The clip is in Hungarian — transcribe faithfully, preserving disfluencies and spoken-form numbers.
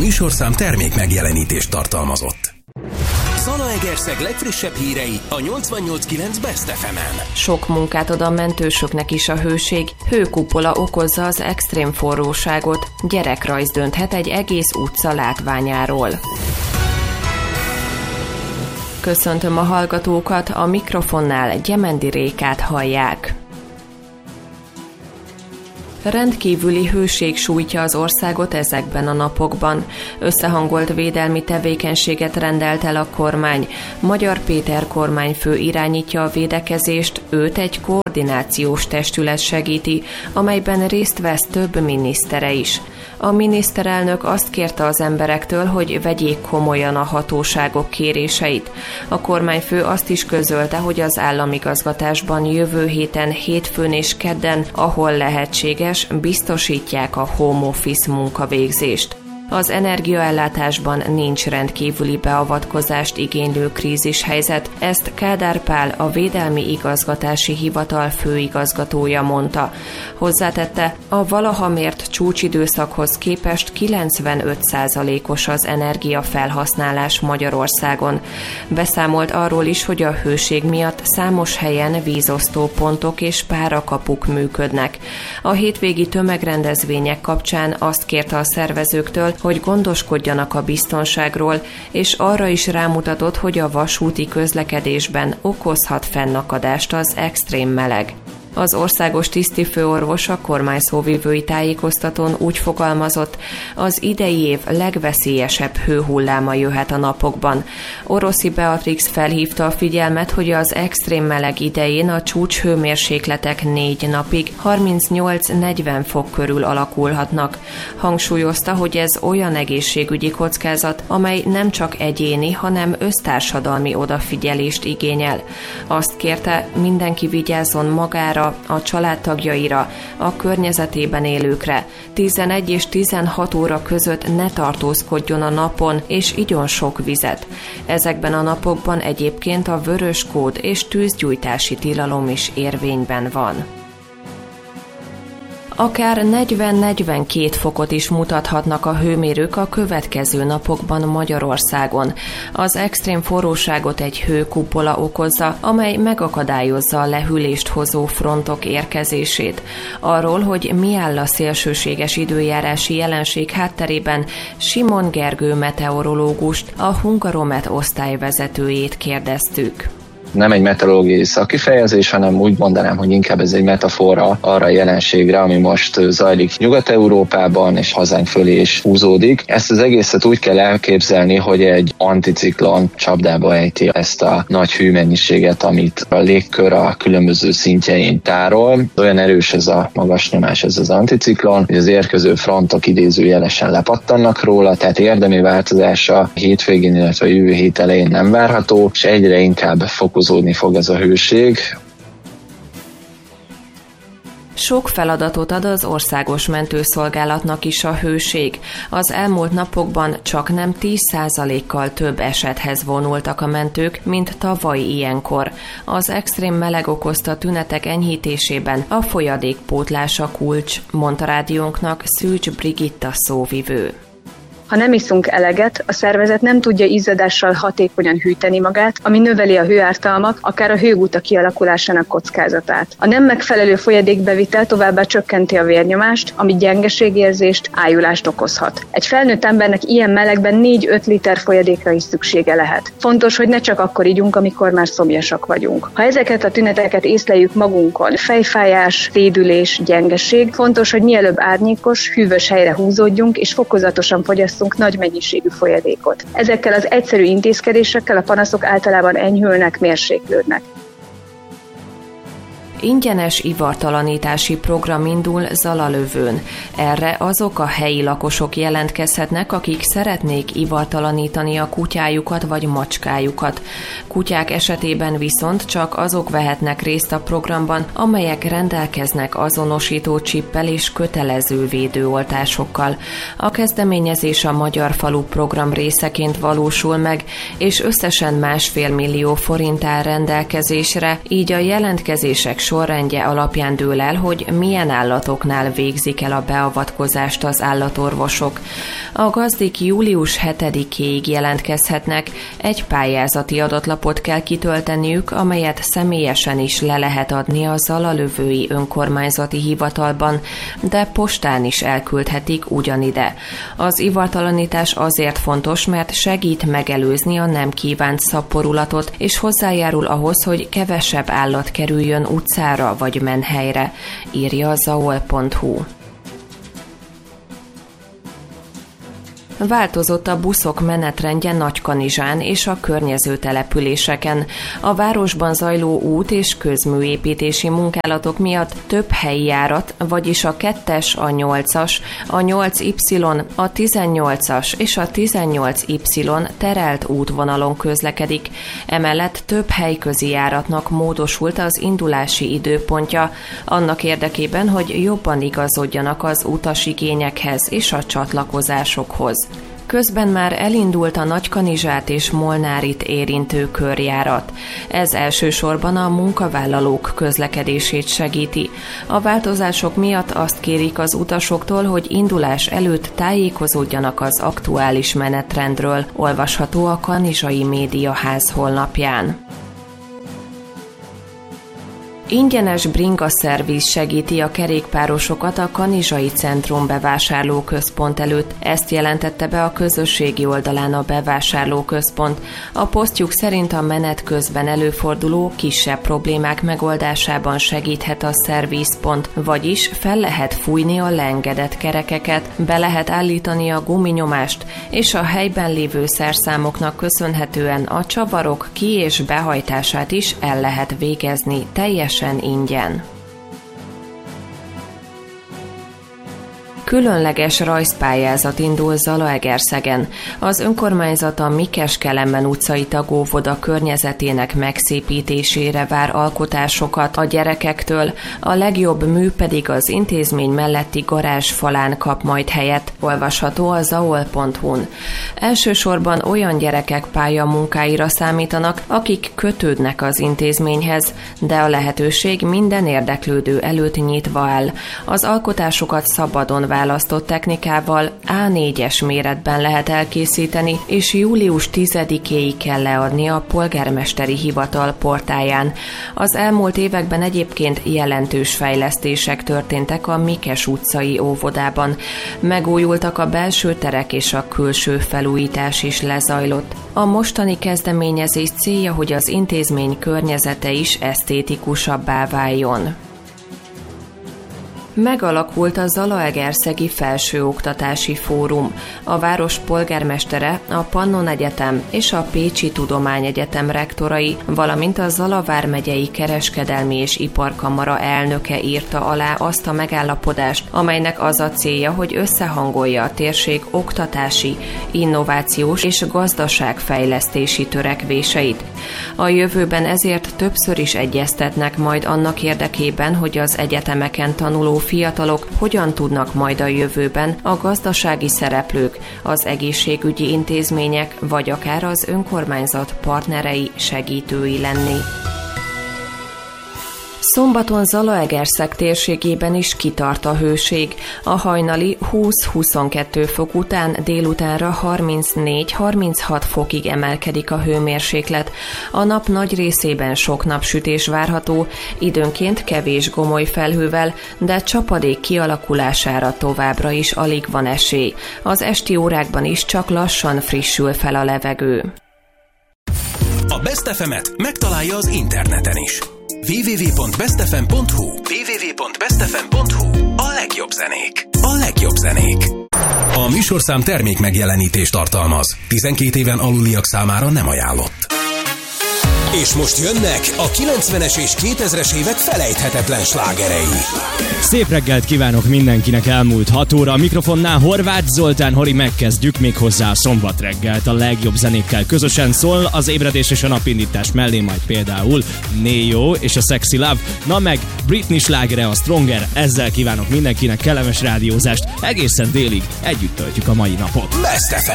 műsorszám termék megjelenítést tartalmazott. Zalaegerszeg legfrissebb hírei a nyolcvannyolc kilenc Best ef emen. Sok munkát ad a mentősöknek is a hőség, hőkupola okozza az extrém forróságot, gyerekrajz dönthet egy egész utca látványáról. Köszöntöm a hallgatókat, a mikrofonnál Gyemendi Rékát hallják. Rendkívüli hőség sújtja az országot ezekben a napokban. Összehangolt védelmi tevékenységet rendelt el a kormány. Magyar Péter kormányfő irányítja a védekezést, őt egy koordinációs testület segíti, amelyben részt vesz több minisztere is. A miniszterelnök azt kérte az emberektől, hogy vegyék komolyan a hatóságok kéréseit. A kormányfő azt is közölte, hogy az államigazgatásban jövő héten, hétfőn és kedden, ahol lehetséges, biztosítják a home office munkavégzést. Az energiaellátásban nincs rendkívüli beavatkozást igénylő krízishelyzet, ezt Kádár Pál, a Védelmi Igazgatási Hivatal főigazgatója mondta. Hozzátette, a valaha mért csúcsidőszakhoz képest kilencvenöt százalékos az energiafelhasználás Magyarországon. Beszámolt arról is, hogy a hőség miatt számos helyen vízosztópontok és párakapuk működnek. A hétvégi tömegrendezvények kapcsán azt kérte a szervezőktől, hogy gondoskodjanak a biztonságról, és arra is rámutatott, hogy a vasúti közlekedésben okozhat fennakadást az extrém meleg. Az országos tisztifőorvos a kormány szóvivői tájékoztatón úgy fogalmazott, az idei év legveszélyesebb hőhulláma jöhet a napokban. Oroszi Beatrix felhívta a figyelmet, hogy az extrém meleg idején a csúcshőmérsékletek négy napig harmincnyolc-negyven fok körül alakulhatnak. Hangsúlyozta, hogy ez olyan egészségügyi kockázat, amely nem csak egyéni, hanem össztársadalmi odafigyelést igényel. Azt kérte, mindenki vigyázzon magára, a családtagjaira, a környezetében élőkre. tizenegy és tizenhat óra között ne tartózkodjon a napon, és igyon sok vizet. Ezekben a napokban egyébként a vörös kód és tűzgyújtási tilalom is érvényben van. Akár negyven-negyvenkét fokot is mutathatnak a hőmérők a következő napokban Magyarországon. Az extrém forróságot egy hőkupola okozza, amely megakadályozza a lehűlést hozó frontok érkezését. Arról, hogy mi áll a szélsőséges időjárási jelenség hátterében, Simon Gergő meteorológust, a Hungaromet osztályvezetőjét kérdeztük. Nem egy meteorológiai szakkifejezés, hanem úgy mondanám, hogy inkább ez egy metafora arra a jelenségre, ami most zajlik Nyugat-Európában és hazánk fölé is húzódik. Ezt az egészet úgy kell elképzelni, hogy egy anticiklon csapdába ejti ezt a nagy hőmennyiséget, amit a légkör a különböző szintjein tárol. Olyan erős ez a magas nyomás, ez az anticiklon, hogy az érkező frontok idézőjelesen lepattannak róla, tehát érdemi változása hétvégén, illetve jövő hét elején nem várható, és egyre inkább fokozódni fog ez a hőség. Sok feladatot ad az országos mentőszolgálatnak is a hőség. Az elmúlt napokban csak nem tíz százalékkal több esethez vonultak a mentők, mint tavaly ilyenkor. Az extrém meleg okozta tünetek enyhítésében a folyadékpótlás a kulcs, mondta rádiónknak Szűcs Brigitta szóvivő. Ha nem iszunk eleget, a szervezet nem tudja izzadással hatékonyan hűteni magát, ami növeli a hőártalmat, akár a hőguta kialakulásának kockázatát. A nem megfelelő folyadékbevitel továbbá csökkenti a vérnyomást, ami gyengeségérzést, ájulást okozhat. Egy felnőtt embernek ilyen melegben négy-öt liter folyadékra is szüksége lehet. Fontos, hogy ne csak akkor igyunk, amikor már szomjasak vagyunk. Ha ezeket a tüneteket észleljük magunkon, fejfájás, szédülés, gyengeség, fontos, hogy mielőbb árnyékos, hűvös helyre húzódjunk és fokozatosan fogyasszunk nagy mennyiségű folyadékot. Ezekkel az egyszerű intézkedésekkel a panaszok általában enyhülnek, mérséklődnek. Ingyenes ivartalanítási program indul Zalalövőn. Erre azok a helyi lakosok jelentkezhetnek, akik szeretnék ivartalanítani a kutyájukat vagy macskájukat. Kutyák esetében viszont csak azok vehetnek részt a programban, amelyek rendelkeznek azonosító csippel és kötelező védőoltásokkal. A kezdeményezés a Magyar Falu program részeként valósul meg, és összesen másfél millió forint áll rendelkezésre, így a jelentkezések sorrendje alapján dől el, hogy milyen állatoknál végzik el a beavatkozást az állatorvosok. A gazdik július hetedikéig jelentkezhetnek, egy pályázati adatlapot kell kitölteniük, amelyet személyesen is le lehet adni a Zalalövői önkormányzati hivatalban, de postán is elküldhetik ugyanide. Az ivartalanítás azért fontos, mert segít megelőzni a nem kívánt szaporulatot, és hozzájárul ahhoz, hogy kevesebb állat kerüljön utcára vagy menhelyre, írja a zaol pont hu. Változott a buszok menetrendje Nagykanizsán és a környező településeken. A városban zajló út- és közműépítési munkálatok miatt több helyi járat, vagyis a kettes, a nyolcas, a nyolc Y, a tizennyolcas és a tizennyolc Y terelt útvonalon közlekedik. Emellett több helyközi járatnak módosult az indulási időpontja, annak érdekében, hogy jobban igazodjanak az utasigényekhez és a csatlakozásokhoz. Közben már elindult a Nagykanizsát és Molnárit érintő körjárat. Ez elsősorban a munkavállalók közlekedését segíti. A változások miatt azt kérik az utasoktól, hogy indulás előtt tájékozódjanak az aktuális menetrendről, olvasható a Kanizsai Médiaház honlapján. Ingyenes bringaszerviz segíti a kerékpárosokat a Kanizsai Centrum bevásárlóközpont előtt. Ezt jelentette be a közösségi oldalán a bevásárlóközpont. A posztjuk szerint a menet közben előforduló kisebb problémák megoldásában segíthet a szervizpont, vagyis fel lehet fújni a leengedett kerekeket, be lehet állítani a guminyomást, és a helyben lévő szerszámoknak köszönhetően a csavarok ki- és behajtását is el lehet végezni teljesen ingyen. Különleges rajzpályázat indul Zalaegerszegen. Az önkormányzat a Mikes-Kelemen utcai tagóvoda környezetének megszépítésére vár alkotásokat a gyerekektől, a legjobb mű pedig az intézmény melletti garázs falán kap majd helyet, olvasható a zaol pont hu-n. Elsősorban olyan gyerekek pályamunkáira számítanak, akik kötődnek az intézményhez, de a lehetőség minden érdeklődő előtt nyitva áll. Az alkotásokat szabadon választott technikával á négyes méretben lehet elkészíteni, és július tizedikéig kell leadni a polgármesteri hivatal portáján. Az elmúlt években egyébként jelentős fejlesztések történtek a Mikes utcai óvodában. Megújultak a belső terek és a külső felújítás is lezajlott. A mostani kezdeményezés célja, hogy az intézmény környezete is esztétikusabbá váljon. Megalakult a Zalaegerszegi Felsőoktatási Fórum. A város polgármestere, a Pannon Egyetem és a Pécsi Tudományegyetem rektorai, valamint a Zala vármegyei Kereskedelmi és Iparkamara elnöke írta alá azt a megállapodást, amelynek az a célja, hogy összehangolja a térség oktatási, innovációs és gazdaságfejlesztési törekvéseit. A jövőben ezért többször is egyeztetnek majd annak érdekében, hogy az egyetemeken tanuló fiatalok hogyan tudnak majd a jövőben a gazdasági szereplők, az egészségügyi intézmények vagy akár az önkormányzat partnerei, segítői lenni. Szombaton Zalaegerszeg térségében is kitart a hőség. A hajnali húsz-huszonkettő fok után délutánra harmincnégy-harminchat fokig emelkedik a hőmérséklet. A nap nagy részében sok napsütés várható, időnként kevés gomoly felhővel, de csapadék kialakulására továbbra is alig van esély. Az esti órákban is csak lassan frissül fel a levegő. A Best ef emet megtalálja az interneten is. double-u double-u double-u pont best f m pont h u double-u double-u double-u pont best f m pont h u A legjobb zenék. A legjobb zenék. A műsorszám termék megjelenítést tartalmaz. tizenkét éven aluliak számára nem ajánlott. És most jönnek a kilencvenes és kétezres évek felejthetetlen slágerei. Szép reggelt kívánok mindenkinek, elmúlt hat óra. A mikrofonnál Horváth Zoltán, Hori, megkezdjük méghozzá a szombat reggelt. A legjobb zenékkel közösen szól az ébredés és a napindítás mellé majd például Neo és a Sexy Love, na meg Britney slágere, a Stronger. Ezzel kívánok mindenkinek kellemes rádiózást. Egészen délig együtt töltjük a mai napot. Best ef em.